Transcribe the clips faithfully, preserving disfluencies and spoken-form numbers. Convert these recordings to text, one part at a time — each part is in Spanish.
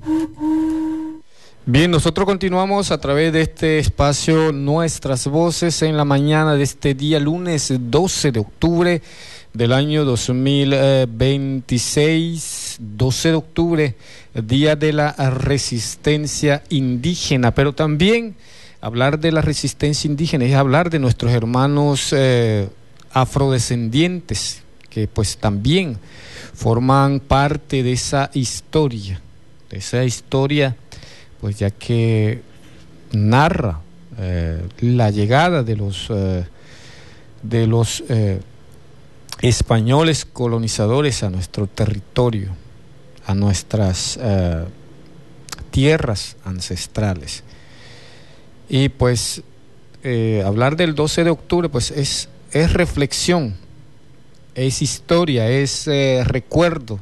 Bien, nosotros continuamos a través de este espacio Nuestras Voces en la mañana de este día lunes doce de octubre del año dos mil veintiséis, doce de octubre, Día de la Resistencia Indígena, pero también hablar de la resistencia indígena es hablar de nuestros hermanos eh, afrodescendientes, que pues también forman parte de esa historia, de esa historia pues ya que narra eh, la llegada de los eh, de los eh, españoles colonizadores a nuestro territorio, a nuestras eh, tierras ancestrales. Y pues eh, hablar del doce de octubre pues es, es reflexión, es historia, es eh, recuerdo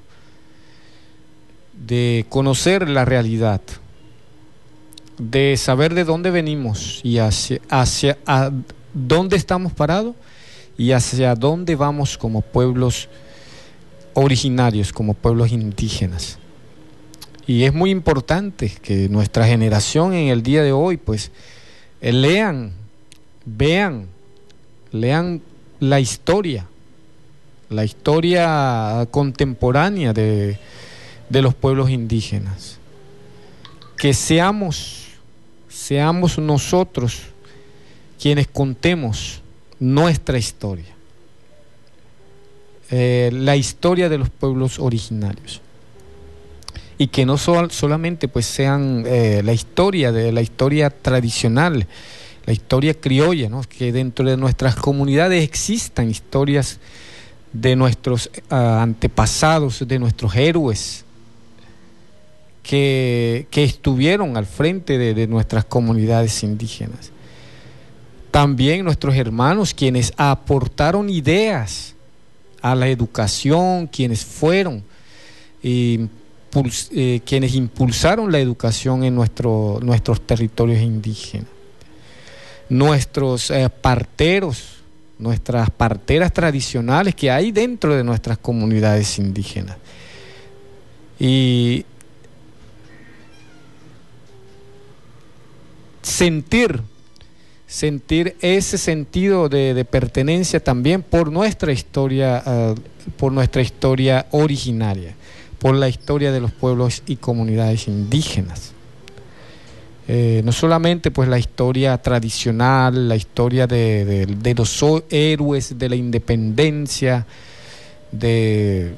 de conocer la realidad, de saber de dónde venimos y hacia, hacia a dónde estamos parados y hacia dónde vamos como pueblos originarios, como pueblos indígenas. Y es muy importante que nuestra generación en el día de hoy pues eh, lean, vean, lean la historia, la historia contemporánea de, de los pueblos indígenas. Que seamos Seamos nosotros quienes contemos nuestra historia, eh, la historia de los pueblos originarios, y que no sol, solamente pues sean eh, la historia de la historia tradicional, la historia criolla, ¿no? Que dentro de nuestras comunidades existan historias de nuestros uh, antepasados, de nuestros héroes, Que, que estuvieron al frente de, de nuestras comunidades indígenas. También nuestros hermanos quienes aportaron ideas a la educación, quienes fueron impuls, eh, quienes impulsaron la educación en nuestro, nuestros territorios indígenas. Nuestros eh, parteros, nuestras parteras tradicionales que hay dentro de nuestras comunidades indígenas. Y sentir, sentir ese sentido de, de pertenencia también por nuestra historia, uh, por nuestra historia originaria, por la historia de los pueblos y comunidades indígenas. Eh, no solamente pues la historia tradicional, la historia de, de, de los héroes de la independencia, de,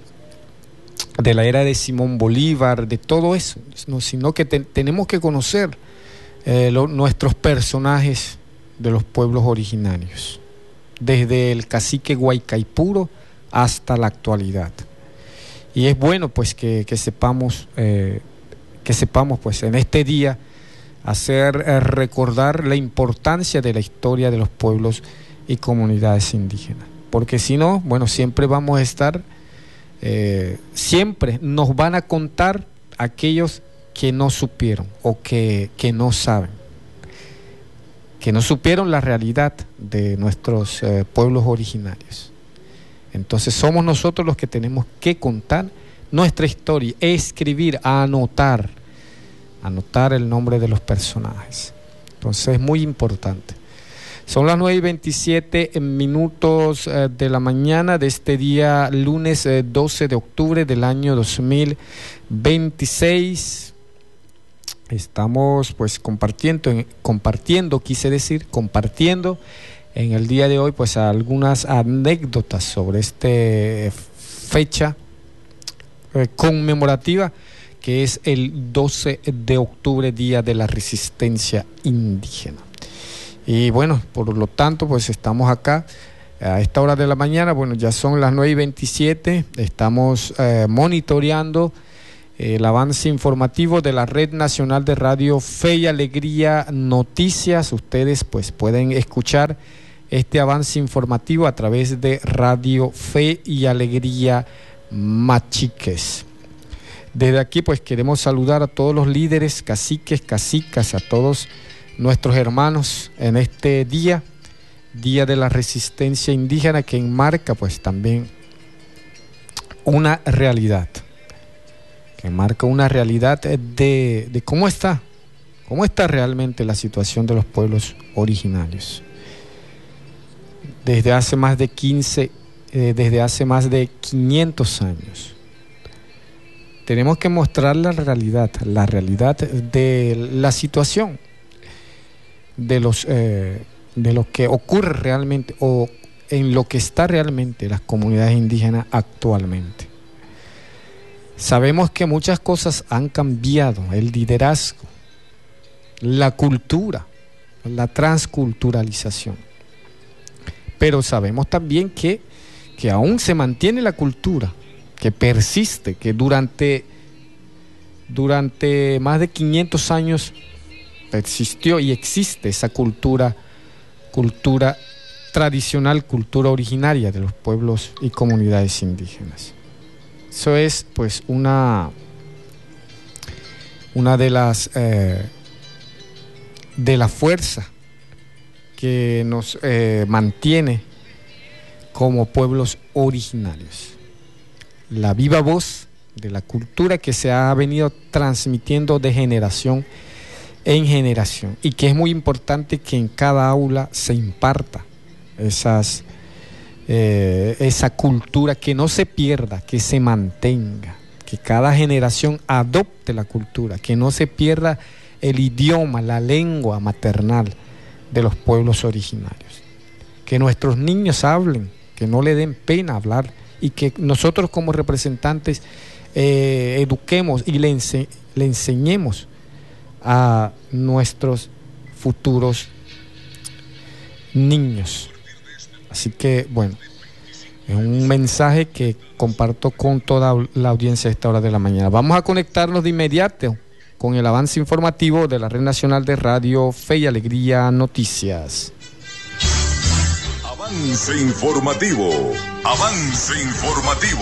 de la era de Simón Bolívar, de todo eso, no, sino que te, tenemos que conocer Eh, lo, nuestros personajes de los pueblos originarios, desde el cacique Guaycaipuro hasta la actualidad. Y es bueno pues que, que sepamos, eh, que sepamos pues en este día hacer eh, recordar la importancia de la historia de los pueblos y comunidades indígenas, porque si no, bueno, siempre vamos a estar, eh, siempre nos van a contar aquellos que no supieron o que, que no saben, que no supieron la realidad de nuestros eh, pueblos originarios. Entonces somos nosotros los que tenemos que contar nuestra historia, escribir, anotar, anotar el nombre de los personajes. Entonces es muy importante. Son las nueve y veintisiete minutos eh, de la mañana de este día lunes eh, doce de octubre del año dos mil veintiséis. Estamos pues compartiendo, compartiendo, quise decir, compartiendo en el día de hoy pues algunas anécdotas sobre esta fecha eh, conmemorativa que es el doce de octubre, Día de la Resistencia Indígena. Y bueno, por lo tanto pues estamos acá a esta hora de la mañana, bueno, ya son las nueve y veintisiete, estamos eh, monitoreando el avance informativo de la Red Nacional de Radio Fe y Alegría Noticias. Ustedes pues pueden escuchar este avance informativo a través de Radio Fe y Alegría Machiques. Desde aquí pues queremos saludar a todos los líderes, caciques, cacicas, a todos nuestros hermanos en este día, Día de la Resistencia Indígena, que enmarca pues también una realidad. que marca una realidad de, de cómo está, cómo está realmente la situación de los pueblos originarios. Desde hace más de quince, eh, desde hace más de quinientos años. Tenemos que mostrar la realidad, la realidad de la situación, de los, eh, de lo que ocurre realmente o en lo que está realmente las comunidades indígenas actualmente. Sabemos que muchas cosas han cambiado, el liderazgo, la cultura, la transculturalización. Pero sabemos también que, que aún se mantiene la cultura, que persiste, que durante, durante más de quinientos años existió y existe esa cultura, cultura tradicional, cultura originaria de los pueblos y comunidades indígenas. Eso es pues una, una de las eh, de la fuerza que nos eh, mantiene como pueblos originarios. La viva voz de la cultura que se ha venido transmitiendo de generación en generación y que es muy importante que en cada aula se imparta esas, eh, esa cultura, que no se pierda, que se mantenga, que cada generación adopte la cultura, que no se pierda el idioma, la lengua maternal de los pueblos originarios, que nuestros niños hablen, que no le den pena hablar y que nosotros como representantes eh, eduquemos y le, ense le enseñemos a nuestros futuros niños. Así que bueno, es un mensaje que comparto con toda la audiencia a esta hora de la mañana. Vamos a conectarnos de inmediato con el avance informativo de la Red Nacional de Radio Fe y Alegría Noticias. Avance informativo, avance informativo.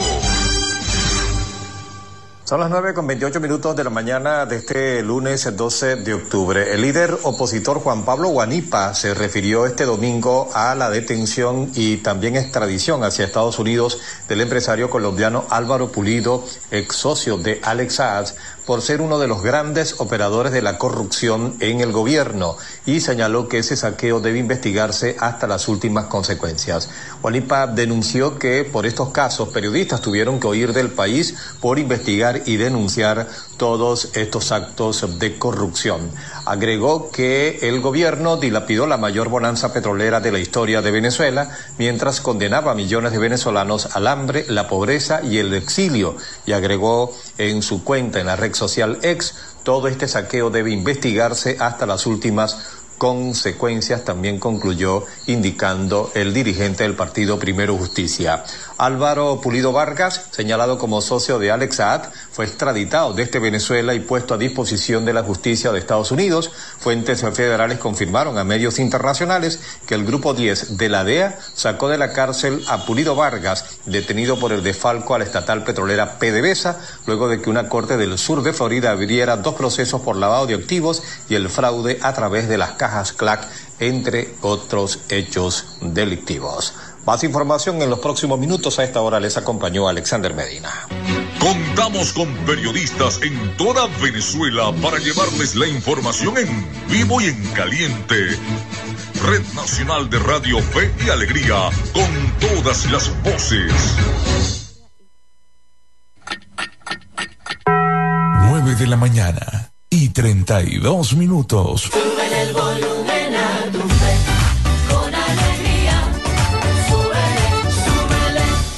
Son las nueve con veintiocho minutos de la mañana de este lunes doce de octubre. El líder opositor Juan Pablo Guanipa se refirió este domingo a la detención y también extradición hacia Estados Unidos del empresario colombiano Álvaro Pulido, ex socio de Alex Saad, por ser uno de los grandes operadores de la corrupción en el gobierno, y señaló que ese saqueo debe investigarse hasta las últimas consecuencias. Guanipa denunció que por estos casos periodistas tuvieron que huir del país por investigar y denunciar todos estos actos de corrupción. Agregó que el gobierno dilapidó la mayor bonanza petrolera de la historia de Venezuela, mientras condenaba a millones de venezolanos al hambre, la pobreza y el exilio, y agregó en su cuenta en la red social X: todo este saqueo debe investigarse hasta las últimas consecuencias, también concluyó, indicando el dirigente del partido Primero Justicia. Álvaro Pulido Vargas, señalado como socio de Alex Saad, fue extraditado desde Venezuela y puesto a disposición de la justicia de Estados Unidos. Fuentes federales confirmaron a medios internacionales que el Grupo diez de la D E A sacó de la cárcel a Pulido Vargas, detenido por el desfalco a la estatal petrolera PDVSA, luego de que una corte del sur de Florida abriera dos procesos por lavado de activos y el fraude a través de las cajas C L A C, entre otros hechos delictivos. Más información en los próximos minutos. A esta hora les acompañó Alexander Medina. Contamos con periodistas en toda Venezuela para llevarles la información en vivo y en caliente. Red Nacional de Radio Fe y Alegría, con todas las voces. nueve de la mañana y treinta y dos minutos. Sube el volumen a tu fe, con alegría. Súbele, súbele.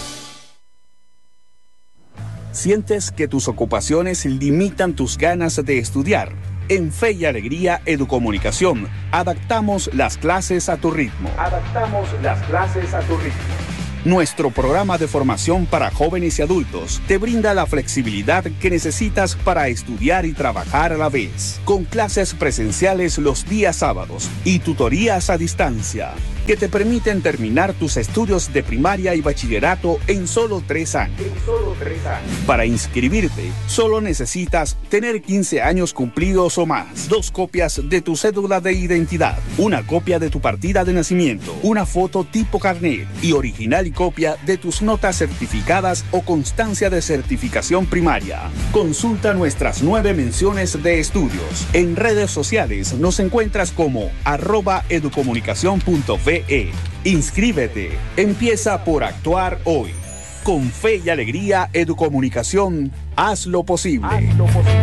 ¿Sientes que tus ocupaciones limitan tus ganas de estudiar? En Fe y Alegría Educomunicación, adaptamos las clases a tu ritmo. Adaptamos las clases a tu ritmo. Nuestro programa de formación para jóvenes y adultos te brinda la flexibilidad que necesitas para estudiar y trabajar a la vez, con clases presenciales los días sábados y tutorías a distancia, que te permiten terminar tus estudios de primaria y bachillerato en solo tres años. En solo Para inscribirte, solo necesitas tener quince años cumplidos o más, dos copias de tu cédula de identidad, una copia de tu partida de nacimiento, una foto tipo carnet y original y copia de tus notas certificadas o constancia de certificación primaria. Consulta nuestras nueve menciones de estudios. En redes sociales nos encuentras como arroba educomunicación punto ve. Inscríbete. Empieza por actuar hoy. Con fe y alegría, Educomunicación, haz lo posible. Haz lo posible.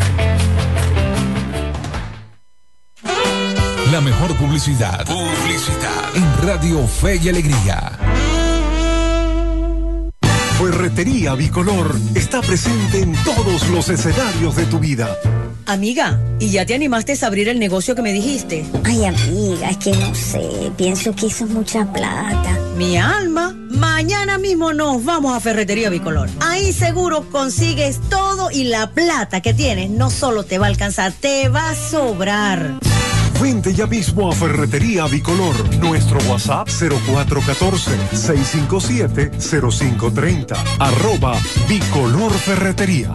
La mejor publicidad. Publicidad. En Radio Fe y Alegría. Ferretería Bicolor está presente en todos los escenarios de tu vida. Amiga, ¿y ya te animaste a abrir el negocio que me dijiste? Ay, amiga, es que no sé, pienso que eso es mucha plata. Mi alma, mañana mismo nos vamos a Ferretería Bicolor. Ahí seguro consigues todo y la plata que tienes no solo te va a alcanzar, te va a sobrar. Vente ya mismo a Ferretería Bicolor. Nuestro WhatsApp cero cuatro uno cuatro, seis cinco siete, cero cinco tres cero. Arroba Bicolor Ferretería.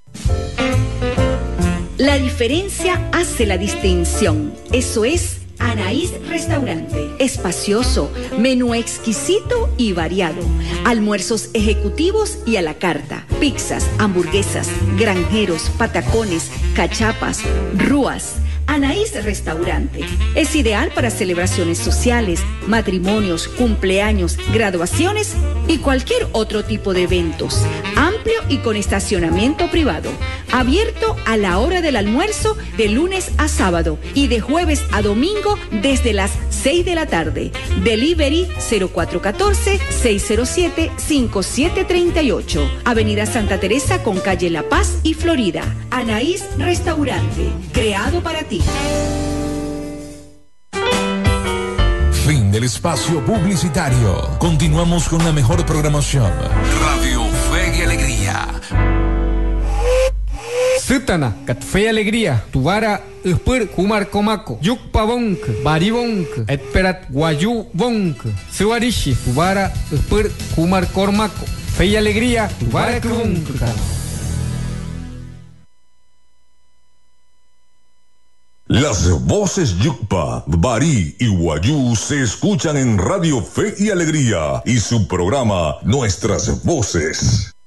La diferencia hace la distinción. Eso es Anaís Restaurante. Espacioso, menú exquisito y variado. Almuerzos ejecutivos y a la carta. Pizzas, hamburguesas, granjeros, patacones, cachapas, rúas. Anaís Restaurante es ideal para celebraciones sociales, matrimonios, cumpleaños, graduaciones y cualquier otro tipo de eventos. Amplio y con estacionamiento privado. Abierto a la hora del almuerzo de lunes a sábado y de jueves a domingo desde las seis de la tarde. Delivery cero cuatro uno cuatro, seis cero siete, cinco siete tres ocho. Avenida Santa Teresa con calle La Paz y Florida. Anaís Restaurante, creado para ti. Fin del espacio publicitario. Continuamos con la mejor programación. Radio Fe y Alegría. Sutana, kat Fe y Alegría, Tuvara, Uspur, Kumar Komako, Yukpa Bonk, Bari Bonk, Etperat Guayu Bonk, Suarishi, Tuvara, Uspur, Kumar Kormako, Fe y Alegría, Tuvara Kubonk. Las voces Yukpa, Bari y Guayú se escuchan en Radio Fe y Alegría y su programa Nuestras Voces.